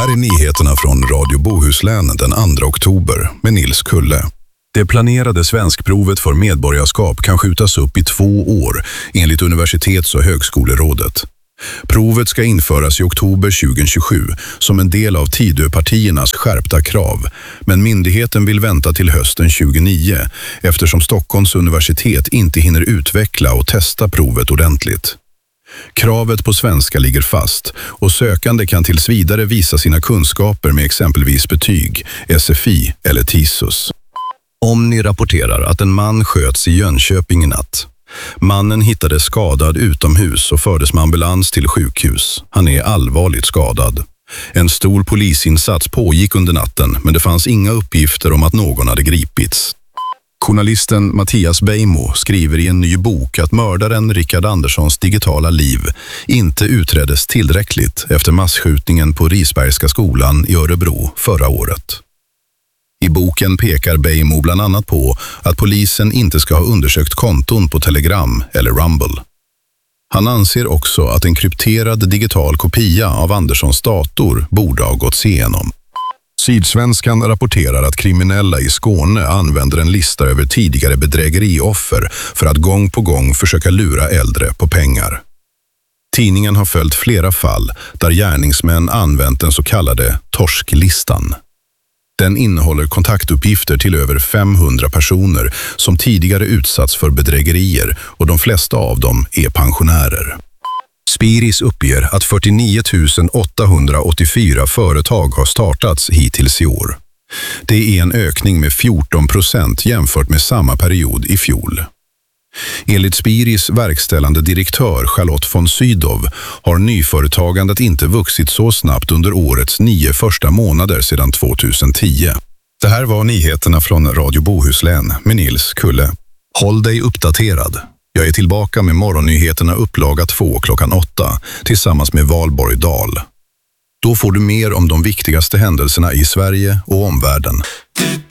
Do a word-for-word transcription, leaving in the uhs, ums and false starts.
här är nyheterna från Radio Bohuslän den andra oktober med Nils Kulle. Det planerade svenskprovet för medborgarskap kan skjutas upp i två år enligt Universitets- och högskolerådet. Provet ska införas i oktober tjugohundratjugosju som en del av Tidöpartiernas skärpta krav, men myndigheten vill vänta till hösten tjugonio eftersom Stockholms universitet inte hinner utveckla och testa provet ordentligt. Kravet på svenska ligger fast och sökande kan tills vidare visa sina kunskaper med exempelvis betyg, S F I eller TISUS. Omni rapporterar att en man sköts i Jönköping i natt. Mannen hittades skadad utomhus och fördes med ambulans till sjukhus. Han är allvarligt skadad. En stor polisinsats pågick under natten, men det fanns inga uppgifter om att någon hade gripits. Journalisten Mattias Beijmo skriver i en ny bok att mördaren Rickard Anderssons digitala liv inte utreddes tillräckligt efter massskjutningen på Risbergska skolan i Örebro förra året. I boken pekar Beijmo bland annat på att polisen inte ska ha undersökt konton på Telegram eller Rumble. Han anser också att en krypterad digital kopia av Anderssons dator borde ha gått igenom. Sydsvenskan rapporterar att kriminella i Skåne använder en lista över tidigare bedrägerioffer för att gång på gång försöka lura äldre på pengar. Tidningen har följt flera fall där gärningsmän använt den så kallade torsklistan. Den innehåller kontaktuppgifter till över femhundra personer som tidigare utsatts för bedrägerier och de flesta av dem är pensionärer. Spiris uppger att fyrtionio tusen åttahundraåttiofyra företag har startats hittills i år. Det är en ökning med fjorton procent jämfört med samma period i fjol. Enligt Spiris verkställande direktör Charlotte von Sydow har nyföretagandet inte vuxit så snabbt under årets nio första månader sedan tjugohundratio. Det här var nyheterna från Radio Bohuslän med Nils Kulle. Håll dig uppdaterad. Jag är tillbaka med morgonnyheterna upplaga två klockan åtta tillsammans med Valborg Dahl. Då får du mer om de viktigaste händelserna i Sverige och omvärlden.